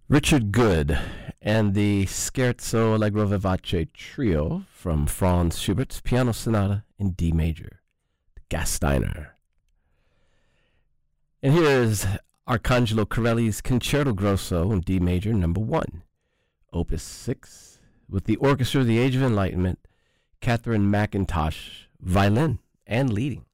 Richard Good and the Scherzo Allegro Vivace Trio from Franz Schubert's Piano Sonata in D major, Gasteiner. And here is Arcangelo Corelli's Concerto Grosso in D major, number 1, Opus 6, with the Orchestra of the Age of Enlightenment, Catherine McIntosh, violin and leading.